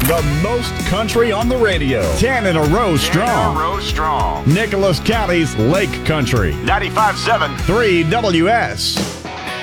The most country on the radio. 10 in a row strong. Nicholas County's Lake Country. 95.7 3 WS.